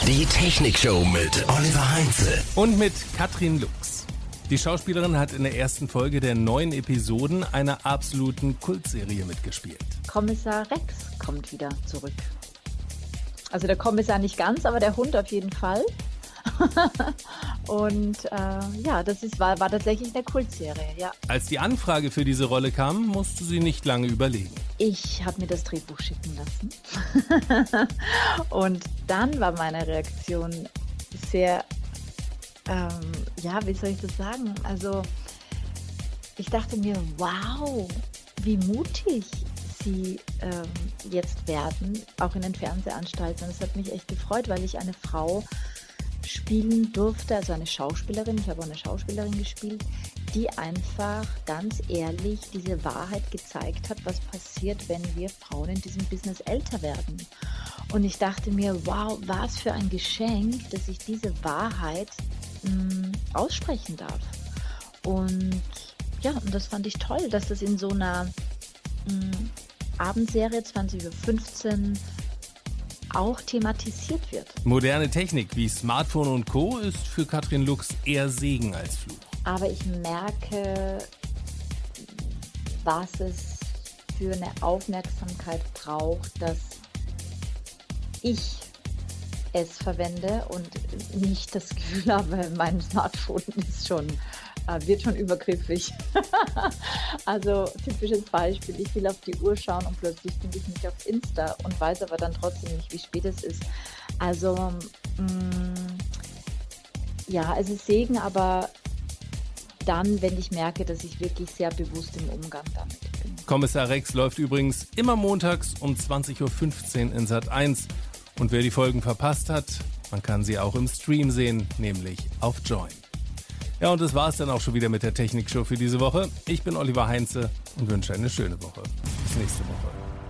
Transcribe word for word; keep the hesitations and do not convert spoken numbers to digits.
Die Technikshow mit Oliver Heinze. Und mit Katrin Lux. Die Schauspielerin hat in der ersten Folge der neuen Episoden einer absoluten Kultserie mitgespielt. Kommissar Rex kommt wieder zurück. Also der Kommissar nicht ganz, aber der Hund auf jeden Fall. Und äh, ja, das ist, war, war tatsächlich eine Kultserie, ja. Als die Anfrage für diese Rolle kam, musste sie nicht lange überlegen. Ich habe mir das Drehbuch schicken lassen. Und dann war meine Reaktion sehr, ähm, ja, wie soll ich das sagen? Also ich dachte mir, wow, wie mutig sie ähm, jetzt werden, auch in den Fernsehanstalten. Und es hat mich echt gefreut, weil ich eine Frau spielen durfte, also eine Schauspielerin, ich habe auch eine Schauspielerin gespielt, die einfach ganz ehrlich diese Wahrheit gezeigt hat, was passiert, wenn wir Frauen in diesem Business älter werden. Und ich dachte mir, wow, was für ein Geschenk, dass ich diese Wahrheit mh, aussprechen darf. Und ja, und das fand ich toll, dass das in so einer mh, Abendserie zwanzig Uhr fünfzehn auch thematisiert wird. Moderne Technik wie Smartphone und Co. ist für Katrin Lux eher Segen als Fluch. Aber ich merke, was es für eine Aufmerksamkeit braucht, dass ich es verwende und nicht das Gefühl habe, mein Smartphone ist schon, äh, wird schon übergriffig. Also typisches Beispiel, ich will auf die Uhr schauen und plötzlich finde ich mich auf Insta und weiß aber dann trotzdem nicht, wie spät es ist. Also mh, ja, es ist Segen, aber dann, wenn ich merke, dass ich wirklich sehr bewusst im Umgang damit bin. Kommissar Rex läuft übrigens immer montags um zwanzig Uhr fünfzehn in Sat eins. Und wer die Folgen verpasst hat, man kann sie auch im Stream sehen, nämlich auf Join. Ja, und das war's dann auch schon wieder mit der Technikshow für diese Woche. Ich bin Oliver Heinze und wünsche eine schöne Woche. Bis nächste Woche.